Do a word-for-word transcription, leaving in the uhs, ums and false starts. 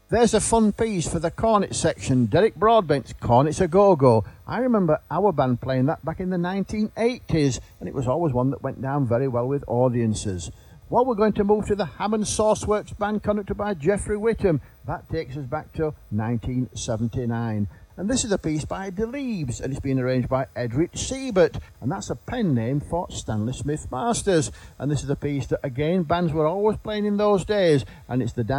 There's a fun piece for the cornet section. Derek Broadbent's Cornet's a Go-Go. I remember our band playing that back in the nineteen eighties, and it was always one that went down very well with audiences. Well, we're going to move to the Hammond Sauceworks Band, conducted by Jeffrey Whittam. That takes us back to nineteen seventy-nine. And this is a piece by Delibes, and it's been arranged by Edrich Siebert, and that's a pen name for Stanley Smith Masters. And this is a piece that, again, bands were always playing in those days, and it's the